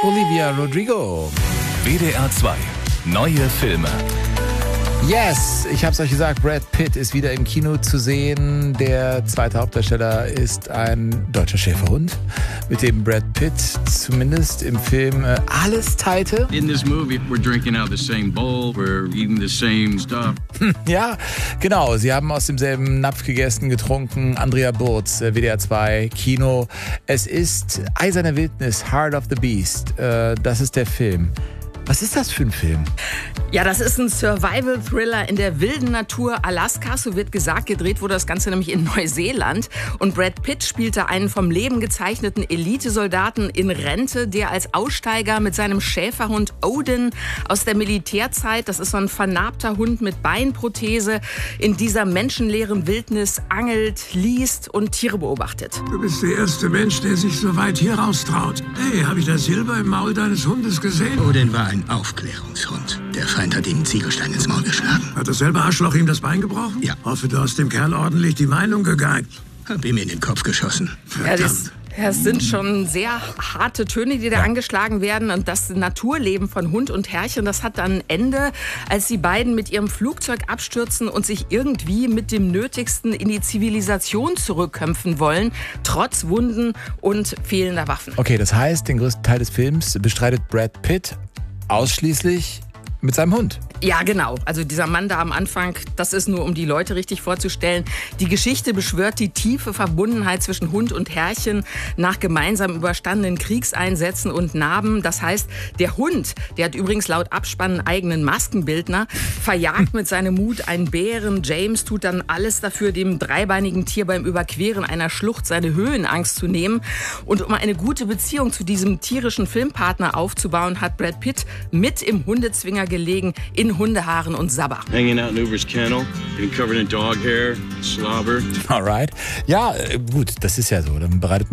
Olivia Rodrigo. WDR 2. Neue Filme. Yes, ich hab's euch gesagt, Brad Pitt ist wieder im Kino zu sehen. Der zweite Hauptdarsteller ist ein deutscher Schäferhund, mit dem Brad Pitt zumindest im Film alles teilte. In this movie, we're drinking out of the same bowl, we're eating the same stuff. Ja, genau, sie haben aus demselben Napf gegessen, getrunken. Andrea Burz, WDR 2, Kino. Es ist Eiserne Wildnis, Heart of the Beast. Das ist der Film. Was ist das für ein Film? Ja, das ist ein Survival-Thriller in der wilden Natur Alaskas, so wird gesagt. Gedreht wurde das Ganze nämlich in Neuseeland. Und Brad Pitt spielte einen vom Leben gezeichneten Elitesoldaten in Rente, der als Aussteiger mit seinem Schäferhund Odin aus der Militärzeit, das ist so ein vernarbter Hund mit Beinprothese, in dieser menschenleeren Wildnis angelt, liest und Tiere beobachtet. Du bist der erste Mensch, der sich so weit hier raustraut. Hey, habe ich das Silber im Maul deines Hundes gesehen? Odin war ein Aufklärungshund. Der Feind hat ihm einen Ziegelstein ins Maul geschlagen. Hat dasselbe Arschloch ihm das Bein gebrochen? Ja. Hoffe, du hast dem Kerl ordentlich die Meinung gegeigt. Hab ihm in den Kopf geschossen. Verdammt. Es sind schon sehr harte Töne, die da angeschlagen werden. Und das Naturleben von Hund und Herrchen, das hat dann ein Ende, als die beiden mit ihrem Flugzeug abstürzen und sich irgendwie mit dem Nötigsten in die Zivilisation zurückkämpfen wollen, trotz Wunden und fehlender Waffen. Okay, das heißt, den größten Teil des Films bestreitet Brad Pitt ausschließlich mit seinem Hund. Ja, genau. Also dieser Mann da am Anfang, das ist nur, um die Leute richtig vorzustellen. Die Geschichte beschwört die tiefe Verbundenheit zwischen Hund und Herrchen nach gemeinsam überstandenen Kriegseinsätzen und Narben. Das heißt, der Hund, der hat übrigens laut Abspann einen eigenen Maskenbildner, verjagt mit seinem Mut einen Bären. James tut dann alles dafür, dem dreibeinigen Tier beim Überqueren einer Schlucht seine Höhenangst zu nehmen. Und um eine gute Beziehung zu diesem tierischen Filmpartner aufzubauen, hat Brad Pitt mit im Hundezwinger gelegen, in Hundehaaren und Sabber. Hanging out in Uber's kennel, getting covered in dog hair, slobber. Alright. Ja, gut, das ist ja so. Dann bereitet